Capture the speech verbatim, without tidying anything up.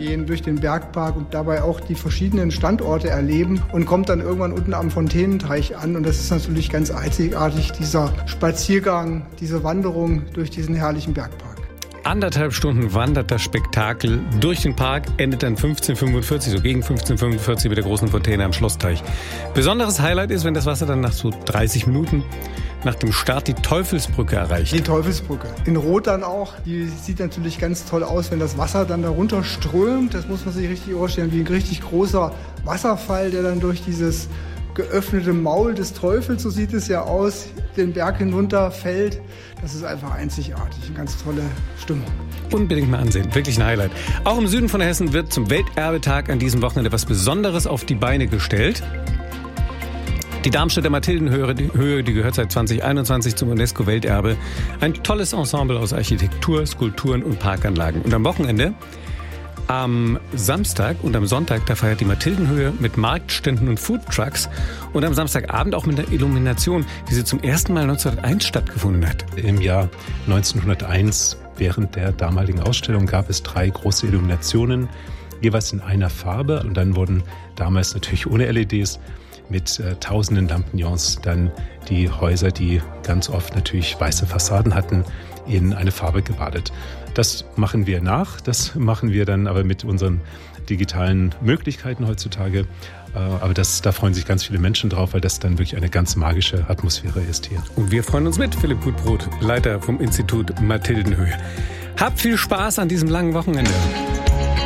gehen durch den Bergpark und dabei auch die verschiedenen Standorte erleben und kommt dann irgendwann unten am Fontänenteich an. Und das ist natürlich ganz einzigartig, dieser Spaziergang, diese Wanderung durch diesen herrlichen Bergpark. Anderthalb Stunden wandert das Spektakel durch den Park, endet dann fünfzehn Uhr fünfundvierzig, so gegen fünfzehn Uhr fünfundvierzig mit der großen Fontäne am Schlossteich. Besonderes Highlight ist, wenn das Wasser dann nach so dreißig Minuten nach dem Start die Teufelsbrücke erreicht. Die Teufelsbrücke. In Rot dann auch. Die sieht natürlich ganz toll aus, wenn das Wasser dann darunter strömt. Das muss man sich richtig vorstellen, wie ein richtig großer Wasserfall, der dann durch dieses geöffnete Maul des Teufels, so sieht es ja aus, den Berg hinunter fällt. Das ist einfach einzigartig. Eine ganz tolle Stimmung. Unbedingt mal ansehen. Wirklich ein Highlight. Auch im Süden von Hessen wird zum Welterbetag an diesem Wochenende etwas Besonderes auf die Beine gestellt. Die Darmstädter Mathildenhöhe, die, Höhe, die gehört seit zwanzig einundzwanzig zum UNESCO-Welterbe. Ein tolles Ensemble aus Architektur, Skulpturen und Parkanlagen. Und am Wochenende, am Samstag und am Sonntag, da feiert die Mathildenhöhe mit Marktständen und Foodtrucks und am Samstagabend auch mit einer Illumination, wie sie zum ersten Mal neunzehnhunderteins stattgefunden hat. Im Jahr neunzehnhunderteins, während der damaligen Ausstellung, gab es drei große Illuminationen, jeweils in einer Farbe. Und dann wurden damals natürlich ohne L E Ds mit äh, tausenden Lampignons dann die Häuser, die ganz oft natürlich weiße Fassaden hatten, in eine Farbe gebadet. Das machen wir nach, das machen wir dann aber mit unseren digitalen Möglichkeiten heutzutage. Äh, aber das, da freuen sich ganz viele Menschen drauf, weil das dann wirklich eine ganz magische Atmosphäre ist hier. Und wir freuen uns mit, Philipp Gutbrot, Leiter vom Institut Mathildenhöhe. Habt viel Spaß an diesem langen Wochenende.